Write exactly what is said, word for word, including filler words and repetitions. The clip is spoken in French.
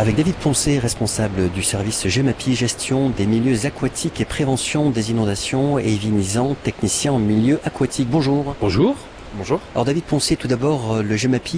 avec David Poncet, responsable du service GEMAPI, gestion des milieux aquatiques et prévention des inondations, et Yves Nizan, technicien en milieu aquatique. Bonjour. Bonjour. Bonjour. Alors David Poncet, tout d'abord, le GEMAPI,